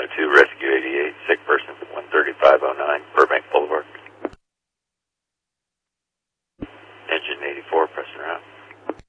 102, Rescue 88, sick person, 13509, Burbank Boulevard. Engine 84, pressing around.